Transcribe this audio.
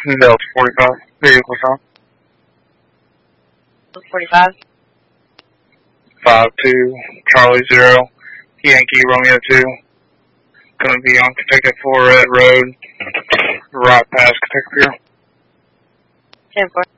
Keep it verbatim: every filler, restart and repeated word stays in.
Delta forty-five, vehicle sign. forty-five. five two, Charlie Zero, Yankee Romeo two. Gonna be on Kentucky four Red Road, right past Kentucky Pier. ten four.